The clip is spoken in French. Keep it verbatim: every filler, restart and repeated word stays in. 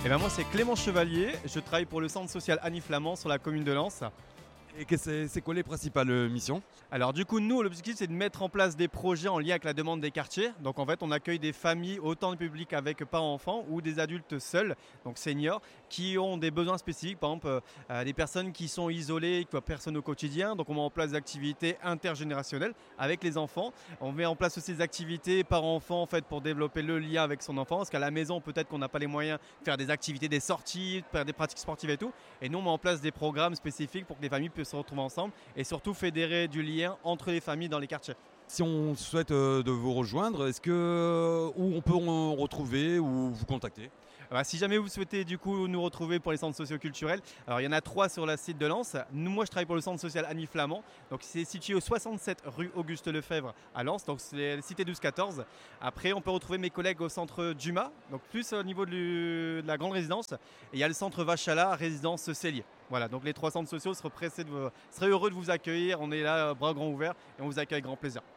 Et ben moi c'est Clément Chevalier, je travaille pour le centre social Annie Flamand sur la commune de Lens. Et que c'est c'est quoi les principales euh, missions? Alors du coup nous l'objectif c'est de mettre en place des projets en lien avec la demande des quartiers. Donc en fait on accueille des familles, autant de publics avec parents-enfants ou des adultes seuls, donc seniors, qui ont des besoins spécifiques, par exemple euh, des personnes qui sont isolées, qui voient personne au quotidien. Donc on met en place des activités intergénérationnelles avec les enfants. On met en place aussi des activités parents-enfants en fait, pour développer le lien avec son enfant. Parce qu'à la maison peut-être qu'on n'a pas les moyens de faire des activités, des sorties, de faire des pratiques sportives et tout. Et nous on met en place des programmes spécifiques pour que les familles puissent se retrouver ensemble et surtout fédérer du lien entre les familles dans les quartiers. Si on souhaite euh, de vous rejoindre, est-ce que euh, où on peut en retrouver ou vous contacter? Alors, si jamais vous souhaitez du coup nous retrouver pour les centres socioculturels, alors il y en a trois sur le site de Lens. Nous, moi je travaille pour le centre social Annie Flamand, donc c'est situé au soixante-sept rue Auguste Lefebvre à Lens, donc c'est la cité douze quatorze. Après on peut retrouver mes collègues au centre Dumas, donc plus au niveau de, l'u- de la grande résidence. Et il y a le centre Vachala, résidence Cellier. Voilà, donc les trois centres sociaux seraient, pressés de vous- seraient heureux de vous accueillir. On est là, bras grands ouverts, et on vous accueille avec grand plaisir.